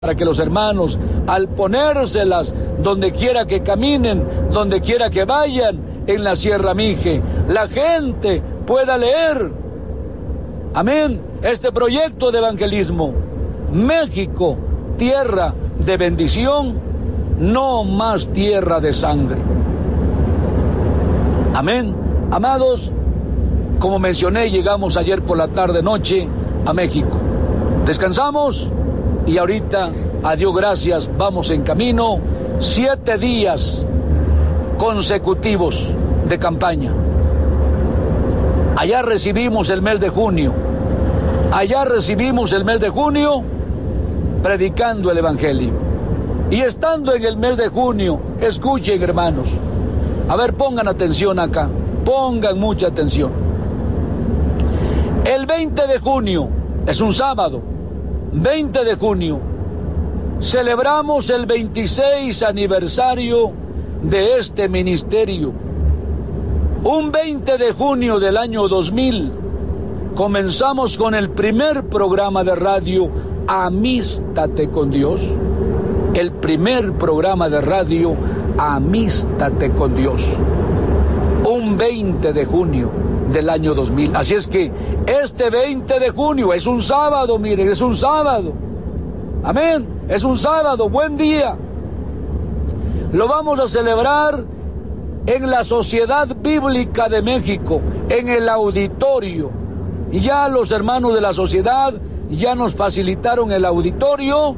para que los hermanos, al ponérselas donde quiera que caminen, donde quiera que vayan, en la Sierra Mije, la gente pueda leer. Amén. Este proyecto de evangelismo. México, tierra de bendición, no más tierra de sangre. Amén. Amados, como mencioné, llegamos ayer por la tarde-noche a México. Descansamos y ahorita, a Dios gracias, vamos en camino 7 días consecutivos de campaña. Allá recibimos el mes de junio. Allá recibimos el mes de junio predicando el Evangelio. Y estando en el mes de junio, escuchen, hermanos. A ver, pongan atención acá. Pongan mucha atención. El 20 de junio, es un sábado, 20 de junio, celebramos el 26 aniversario de este ministerio. Un 20 de junio del año 2000, comenzamos con el primer programa de radio, Amístate con Dios. El primer programa de radio, Amístate con Dios. Un 20 de junio del año 2000. Así es que este 20 de junio es un sábado, miren, es un sábado. Amén, es un sábado, buen día. Lo vamos a celebrar en la Sociedad Bíblica de México, en el auditorio. Y ya los hermanos de la sociedad ya nos facilitaron el auditorio.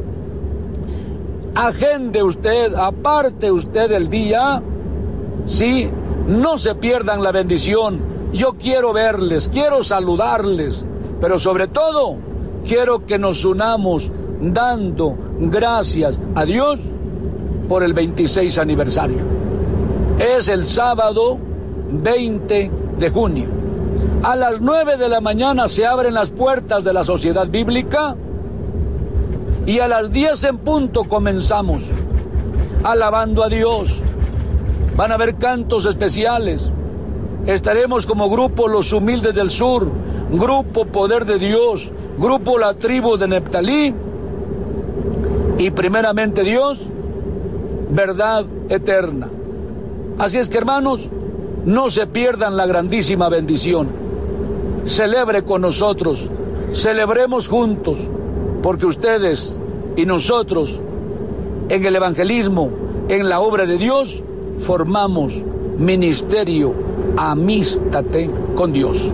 Agende usted, aparte usted el día, sí, no se pierdan la bendición. Yo quiero verles, quiero saludarles, pero sobre todo quiero que nos unamos dando gracias a Dios por el 26 aniversario. Es el sábado 20 de junio. A las 9 de la mañana se abren las puertas de la Sociedad Bíblica y a las 10 en punto comenzamos alabando a Dios. Van a haber cantos especiales. Estaremos como grupo Los Humildes del Sur, grupo Poder de Dios, grupo La Tribu de Neftalí y primeramente Dios, Verdad Eterna. Así es que, hermanos, no se pierdan la grandísima bendición. Celebre con nosotros, celebremos juntos, porque ustedes y nosotros en el evangelismo, en la obra de Dios, formamos ministerio Amístate con Dios.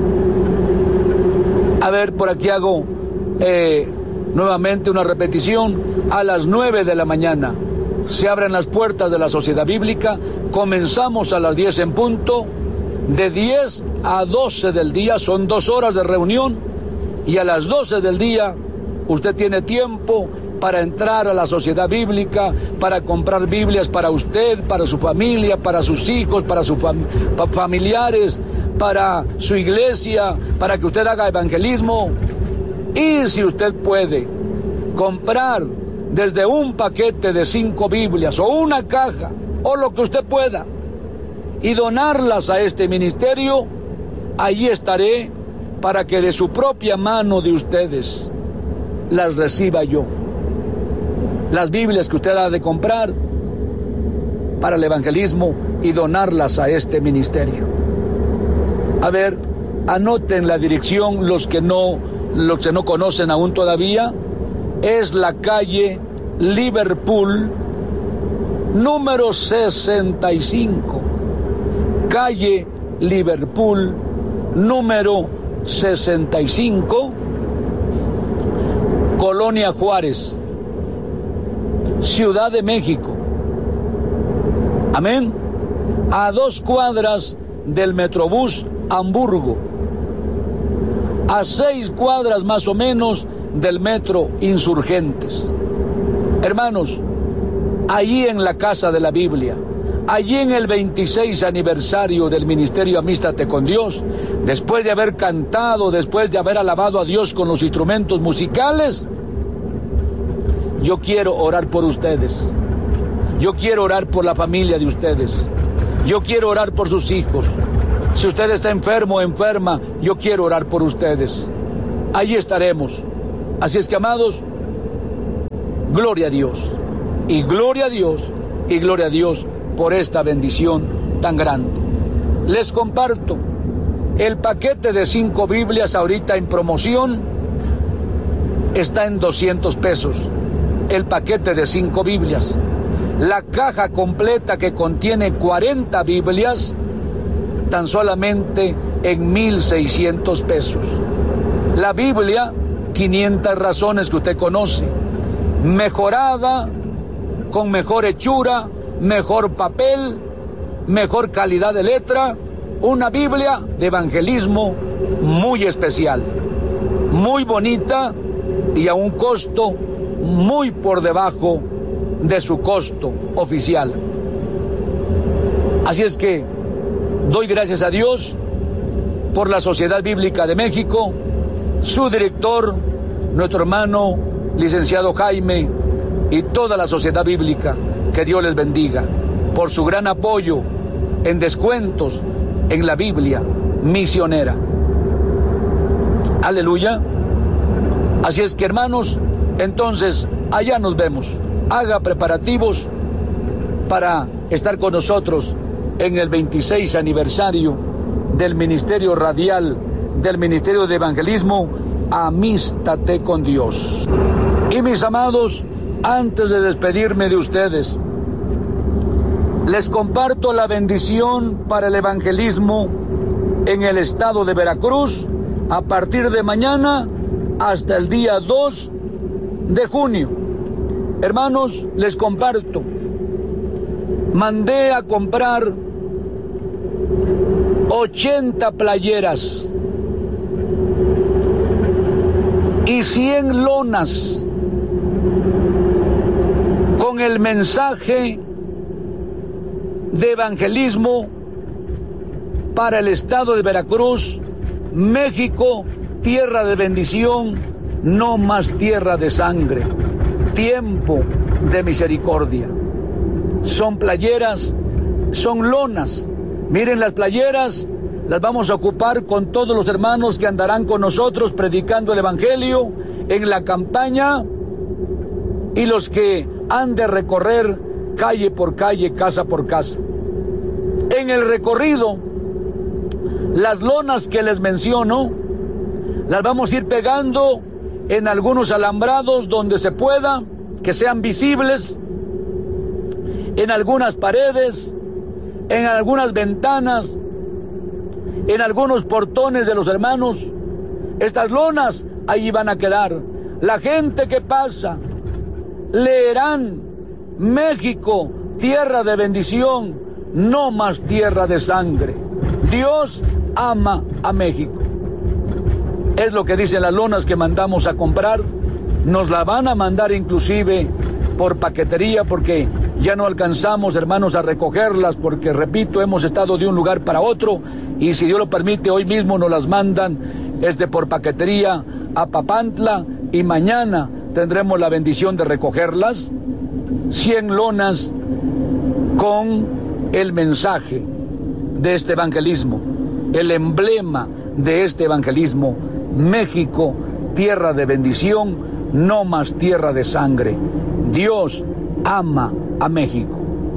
A ver, por aquí hago nuevamente una repetición. A las 9 de la mañana se abren las puertas de la Sociedad Bíblica. Comenzamos a las 10 en punto. De 10 a 12 del día son 2 horas de reunión. Y a las 12 del día usted tiene tiempo para entrar a la Sociedad Bíblica, para comprar Biblias para usted, para su familia, para sus hijos, para sus familiares, para su iglesia, para que usted haga evangelismo. Y si usted puede comprar desde un paquete de 5 Biblias o una caja o lo que usted pueda y donarlas a este ministerio, allí estaré para que de su propia mano de ustedes las reciba yo. Las Biblias que usted ha de comprar para el evangelismo y donarlas a este ministerio. A ver, anoten la dirección los que no conocen aún todavía. Es la calle Liverpool, número 65. Calle Liverpool, número 65, Colonia Juárez, Ciudad de México. Amén. A 2 cuadras del Metrobús Hamburgo. A 6 cuadras más o menos del Metro Insurgentes. Hermanos, allí en la Casa de la Biblia, allí en el 26 aniversario del Ministerio Amístate con Dios, después de haber cantado, después de haber alabado a Dios con los instrumentos musicales, yo quiero orar por ustedes. Yo quiero orar por la familia de ustedes. Yo quiero orar por sus hijos. Si usted está enfermo o enferma, yo quiero orar por ustedes. Allí estaremos. Así es que, amados, Gloria a Dios, y gloria a Dios, y gloria a Dios por esta bendición tan grande. Les comparto el paquete de 5 Biblias ahorita en promoción. Está en 200 pesos. El paquete de 5 Biblias. La caja completa que contiene 40 Biblias, tan solamente en 1,600 pesos. La Biblia, 500 razones que usted conoce, mejorada, con mejor hechura, mejor papel, mejor calidad de letra, una Biblia de evangelismo muy especial, muy bonita y a un costo muy por debajo de su costo oficial. Así es que doy gracias a Dios por la Sociedad Bíblica de México, su director, nuestro hermano licenciado Jaime, y toda la Sociedad Bíblica, que Dios les bendiga, por su gran apoyo en descuentos en la Biblia misionera. Aleluya. Así es que, hermanos, entonces allá nos vemos. Haga preparativos para estar con nosotros en el 26 aniversario del Ministerio Radial, del Ministerio de Evangelismo, Amístate con Dios. Y mis amados, antes de despedirme de ustedes, les comparto la bendición para el evangelismo en el estado de Veracruz a partir de mañana hasta el día 2 de junio. Hermanos, les comparto, mandé a comprar 80 playeras y 100 lonas con el mensaje de evangelismo para el estado de Veracruz, México, tierra de bendición, no más tierra de sangre, tiempo de misericordia. Son playeras, son lonas. Miren, las playeras las vamos a ocupar con todos los hermanos que andarán con nosotros predicando el evangelio en la campaña, y los que han de recorrer calle por calle, casa por casa. En el recorrido, las lonas que les menciono, las vamos a ir pegando en algunos alambrados donde se pueda, que sean visibles, en algunas paredes, en algunas ventanas, en algunos portones de los hermanos. Estas lonas ahí van a quedar. La gente que pasa leerán: México, tierra de bendición, no más tierra de sangre. Dios ama a México. Es lo que dicen las lonas que mandamos a comprar. Nos la van a mandar inclusive por paquetería, porque ya no alcanzamos, hermanos, a recogerlas, porque, repito, hemos estado de un lugar para otro, y si Dios lo permite, hoy mismo nos las mandan por paquetería a Papantla, y mañana tendremos la bendición de recogerlas. 100 lonas con el mensaje de este evangelismo, el emblema de este evangelismo: México, tierra de bendición, no más tierra de sangre. Dios ama a México.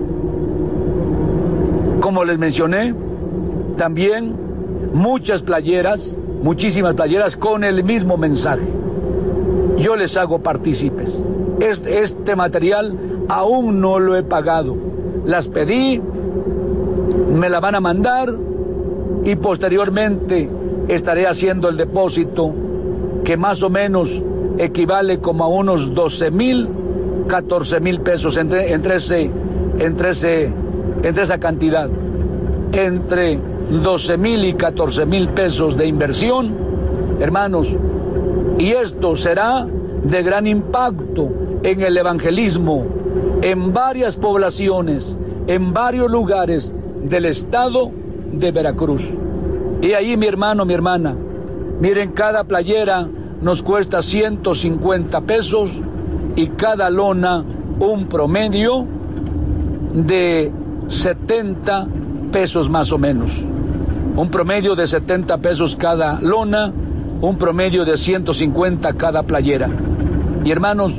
Como les mencioné, también muchas playeras, muchísimas playeras con el mismo mensaje. Yo les hago partícipes. Este material aún no lo he pagado. Las pedí, me la van a mandar, y posteriormente estaré haciendo el depósito, que más o menos equivale como a unos 12,000, 14,000 pesos, entre esa cantidad, entre 12,000 y 14,000 pesos de inversión, hermanos. Y esto será de gran impacto en el evangelismo en varias poblaciones, en varios lugares del estado de Veracruz. Y ahí, mi hermano, mi hermana, miren, cada playera nos cuesta 150 pesos y cada lona un promedio de 70 pesos más o menos. Un promedio de 70 pesos cada lona, un promedio de 150 cada playera. Y hermanos,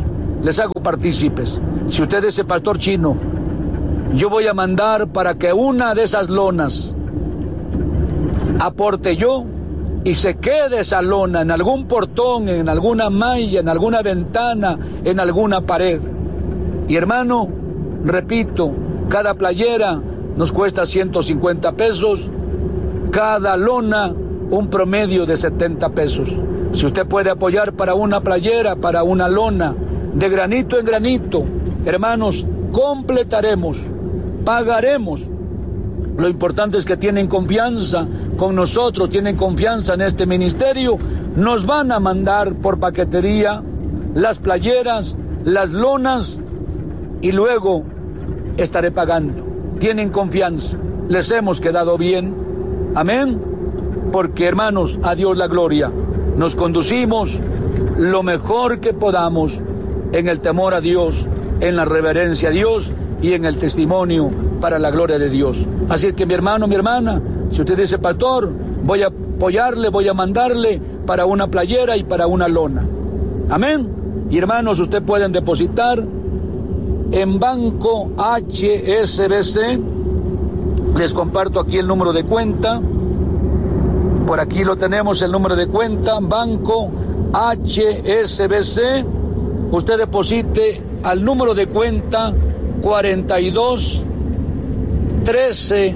les hago partícipes. Si usted es el pastor Chino, yo voy a mandar para que una de esas lonas aporte yo y se quede esa lona en algún portón, en alguna malla, en alguna ventana, en alguna pared. Y hermano, repito, cada playera nos cuesta 150 pesos, cada lona un promedio de 70 pesos. Si usted puede apoyar para una playera, para una lona, de granito en granito, hermanos, completaremos, pagaremos. Lo importante es que tienen confianza con nosotros, tienen confianza en este ministerio. Nos van a mandar por paquetería las playeras, las lonas, y luego estaré pagando. Tienen confianza, les hemos quedado bien. Amén. Porque, hermanos, a Dios la gloria. Nos conducimos lo mejor que podamos en el temor a Dios, en la reverencia a Dios y en el testimonio para la gloria de Dios. Así que mi hermano, mi hermana, si usted dice, pastor, voy a apoyarle, voy a mandarle para una playera y para una lona. Amén. Y hermanos, ustedes pueden depositar en Banco HSBC. Les comparto aquí el número de cuenta. Por aquí lo tenemos, el número de cuenta, Banco HSBC. Usted deposite al número de cuenta 42 13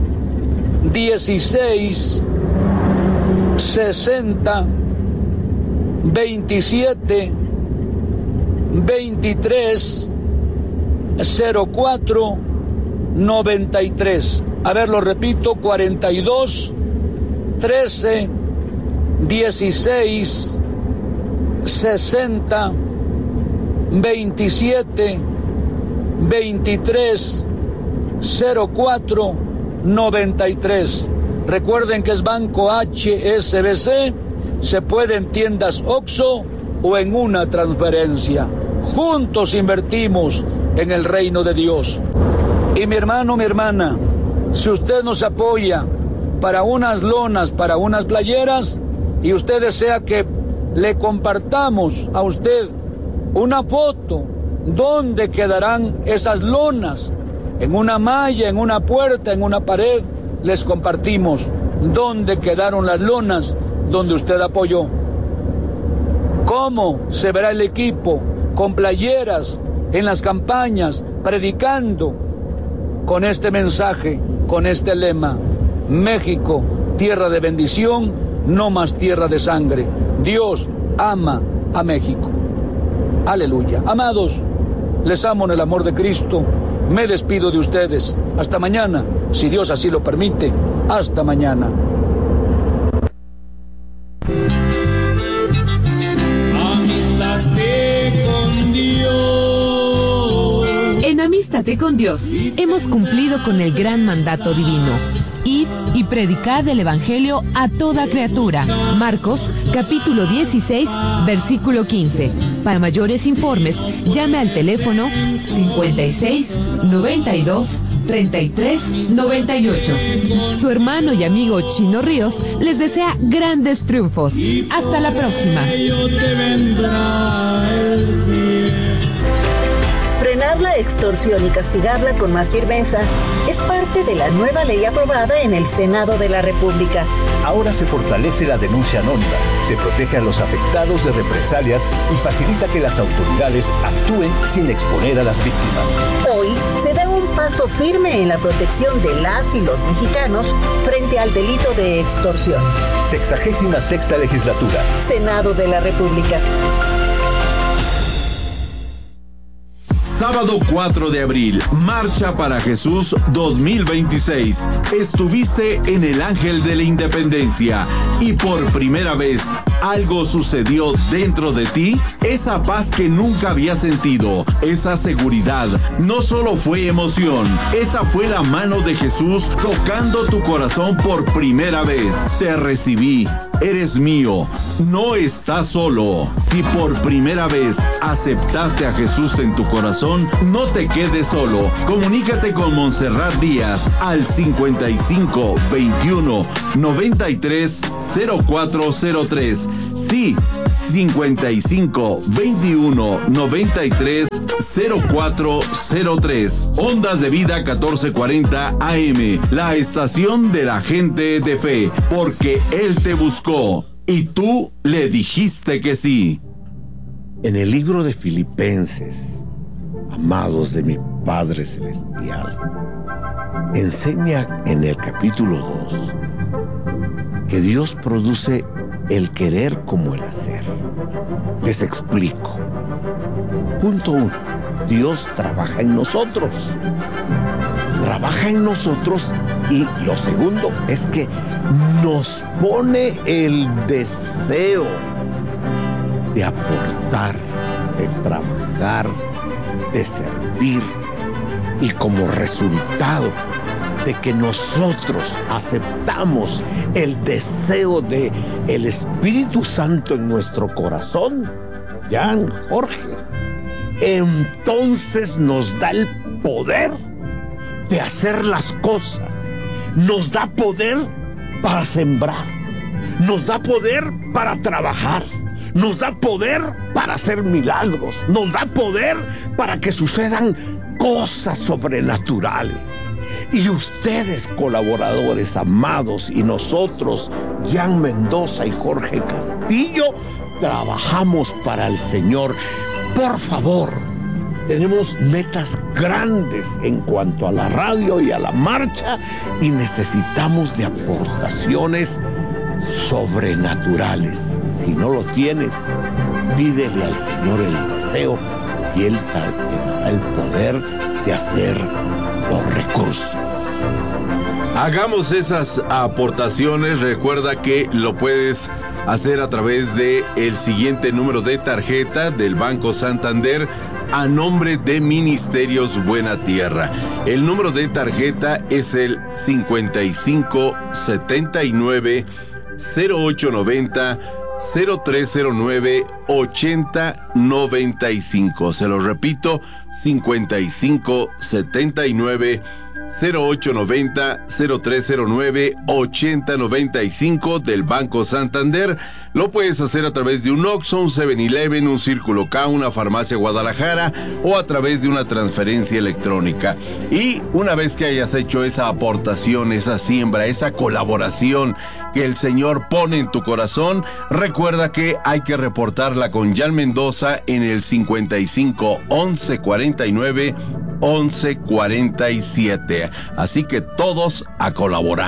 16 60 27 23 04 93. A ver, lo repito, 42 13 16 60 27 23 04 93. Recuerden que es Banco HSBC. Se puede en tiendas OXXO o en una transferencia. Juntos invertimos en el reino de Dios. Y mi hermano, mi hermana, si usted nos apoya para unas lonas, para unas playeras, y usted desea que le compartamos a usted una foto, ¿dónde quedarán esas lonas? En una malla, en una puerta, en una pared, les compartimos dónde quedaron las lonas donde usted apoyó. ¿Cómo se verá el equipo con playeras en las campañas, predicando con este mensaje, con este lema: México, tierra de bendición, no más tierra de sangre. Dios ama a México. Aleluya. Amados, les amo en el amor de Cristo. Me despido de ustedes. Hasta mañana, si Dios así lo permite. Hasta mañana. Amístate con Dios. En Amístate con Dios hemos cumplido con el gran mandato divino. Id y predicad el Evangelio a toda criatura. Marcos, capítulo 16, versículo 15. Para mayores informes, llame al teléfono 56 92 33 98. Su hermano y amigo Chino Ríos les desea grandes triunfos. Hasta la próxima. Frenar la extorsión y castigarla con más firmeza es parte de la nueva ley aprobada en el Senado de la República. Ahora se fortalece la denuncia anónima, se protege a los afectados de represalias y facilita que las autoridades actúen sin exponer a las víctimas. Hoy se da un paso firme en la protección de las y los mexicanos frente al delito de extorsión. 66ª Legislatura. Senado de la República. Sábado 4 de abril, Marcha para Jesús 2026. Estuviste en el Ángel de la Independencia y por primera vez algo sucedió dentro de ti. Esa paz que nunca había sentido, esa seguridad, no solo fue emoción, esa fue la mano de Jesús tocando tu corazón por primera vez. Te recibí, eres mío, no estás solo. Si por primera vez aceptaste a Jesús en tu corazón, no te quedes solo. Comunícate con Montserrat Díaz al 55 21 93 0403. Sí, 55 21 93 0403. Ondas de Vida 1440 AM, la estación de la gente de fe, porque Él te buscó y tú le dijiste que sí. En el libro de Filipenses, amados de mi Padre Celestial, enseña en el capítulo 2 que Dios produce el querer como el hacer. Les explico. Punto 1. Dios trabaja en nosotros. Trabaja en nosotros, y lo segundo es que nos pone el deseo de aportar, de trabajar, de servir, y como resultado de que nosotros aceptamos el deseo de el Espíritu Santo en nuestro corazón, Jan, Jorge, entonces nos da el poder de hacer las cosas, nos da poder para sembrar, nos da poder para trabajar, nos da poder para hacer milagros, nos da poder para que sucedan cosas sobrenaturales. Y ustedes, colaboradores amados, y nosotros, Jan Mendoza y Jorge Castillo, trabajamos para el Señor. Por favor, tenemos metas grandes en cuanto a la radio y a la marcha, y necesitamos de aportaciones sobrenaturales. Si no lo tienes, pídele al Señor el deseo y Él te dará el poder de hacer los recursos. Hagamos esas aportaciones. Recuerda que lo puedes hacer a través de el siguiente número de tarjeta del Banco Santander a nombre de Ministerios Buena Tierra. El número de tarjeta es el 5579 0890 0309 8095. Se lo repito, 5579 0890 0309 8095 del Banco Santander. Lo puedes hacer a través de un Oxxo, un 7-Eleven, un Círculo K, una farmacia Guadalajara, o a través de una transferencia electrónica. Y una vez que hayas hecho esa aportación, esa siembra, esa colaboración que el Señor pone en tu corazón, recuerda que hay que reportarla con Jan Mendoza en el 55 11 49 11 47. Así que todos a colaborar.